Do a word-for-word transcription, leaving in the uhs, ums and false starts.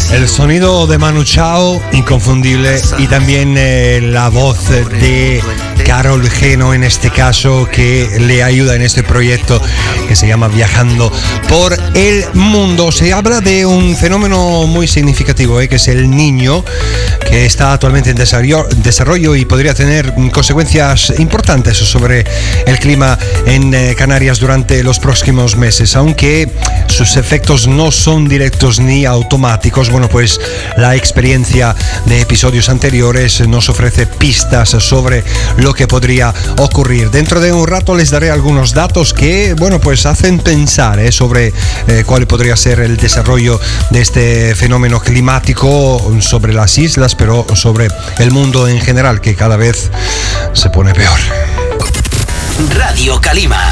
El sonido de Manu Chao, inconfundible, y también eh, la voz de Carol Geno en este caso, que le ayuda en este proyecto que se llama Viajando por el Mundo. Se habla de un fenómeno muy significativo, eh, que es el niño, que está actualmente en desarrollo, desarrollo y podría tener consecuencias importantes sobre el clima en eh, Canarias durante los próximos meses, aunque sus efectos no son directos ni automáticos. Bueno, pues la experiencia de episodios anteriores nos ofrece pistas sobre lo que podría ocurrir. Dentro de un rato les daré algunos datos que, bueno, pues hacen pensar eh, sobre eh, cuál podría ser el desarrollo de este fenómeno climático sobre las islas, pero sobre el mundo en general, que cada vez se pone peor. Radio Calima.